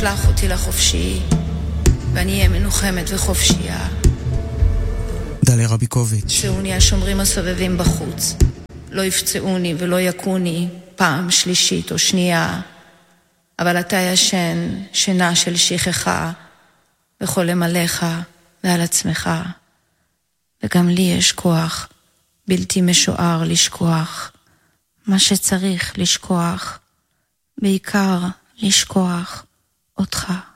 שלח אותי לחופשי, ואני אהיה מנוחמת וחופשייה. דליה רביקוביץ'. יפצעוני השומרים הסובבים בחוץ, לא יפצעוני ולא יקוני פעם שלישית או שנייה, אבל אתה ישן שינה של שכחה, וחולם עליך ועל עצמך, וגם לי יש כוח בלתי משוער לשכוח מה שצריך לשכוח, בעיקר לשכוח אותך.